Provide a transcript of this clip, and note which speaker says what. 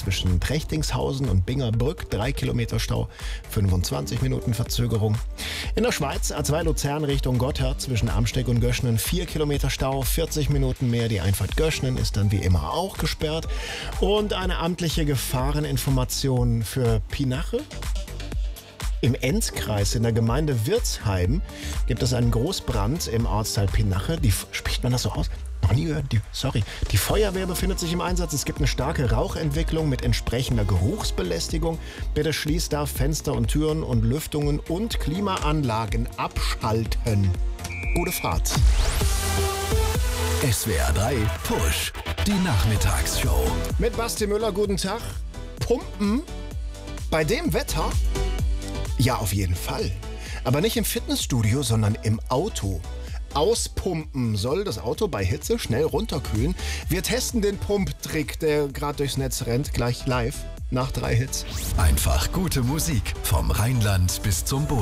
Speaker 1: zwischen Trechtingshausen und Bingerbrück, 3 Kilometer Stau, 25 Minuten Verzögerung. In der Schweiz A2 Luzern Richtung Gotthard zwischen Amsteg und Göschnen 4 Kilometer Stau, 40 Minuten mehr. Die Einfahrt Göschnen ist dann wie immer auch gesperrt. Und eine amtliche Gefahreninformation für Pinache. Im Enzkreis in der Gemeinde Wirtsheim gibt es einen Großbrand im Ortsteil Pinache. Spricht man das so aus? Noch nie gehört. Die Feuerwehr befindet sich im Einsatz. Es gibt eine starke Rauchentwicklung mit entsprechender Geruchsbelästigung. Bitte schließt da Fenster und Türen und Lüftungen und Klimaanlagen abschalten. Gute Fahrt.
Speaker 2: SWR 3 Push, die Nachmittagsshow.
Speaker 1: Mit Basti Müller, guten Tag. Pumpen? Bei dem Wetter? Ja, auf jeden Fall. Aber nicht im Fitnessstudio, sondern im Auto. Auspumpen soll das Auto bei Hitze schnell runterkühlen. Wir testen den Pumptrick, der gerade durchs Netz rennt, gleich live nach 3 Hits.
Speaker 2: Einfach gute Musik vom Rheinland bis zum Bodensee.